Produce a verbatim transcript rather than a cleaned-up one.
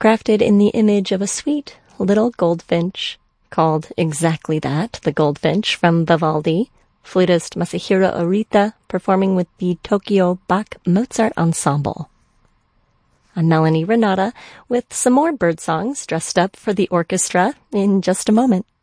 crafted in the image of a sweet little goldfinch, called exactly that, the goldfinch, from Vivaldi, flutist Masahiro Orita performing with the Tokyo Bach Mozart Ensemble. I'm Melanie Renata with some more bird songs dressed up for the orchestra in just a moment.